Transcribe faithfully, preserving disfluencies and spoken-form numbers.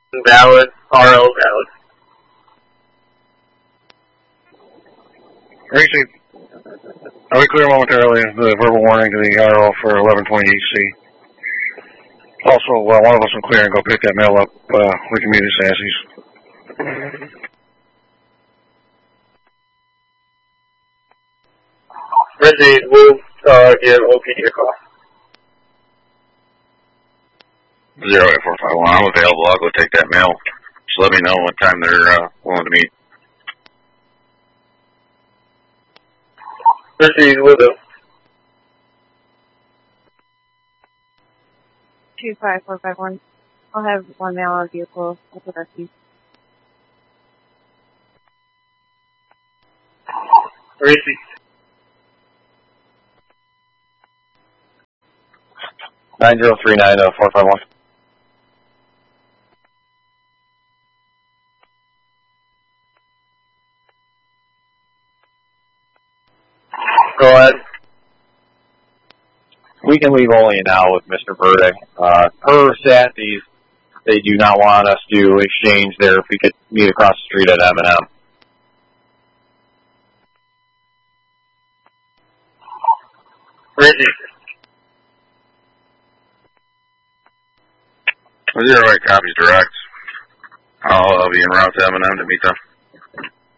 Valid. R L valid. Racy, are we clear momentarily? The verbal warning to the R L for eleven twenty H C. Also, uh, one of us will clear and go pick that mail up. Uh, we can meet at Sassy's. Rizzy, we'll uh, give O P D a call. Zero eight four five one. I'm available. I'll go take that mail. Just let me know what time they're uh, willing to meet. Rizzy, we'll do. two five four five one. I'll have one mail on vehicle with the rescue. Rizzy. nine zero three nine four five one. Go ahead. We can leave only now with Mister Verde. Uh, per Sassy's, they do not want us to exchange there if we could meet across the street at M and M. Rizzy. Zero eight copies direct. I'll, I'll be en route to M and M to meet them.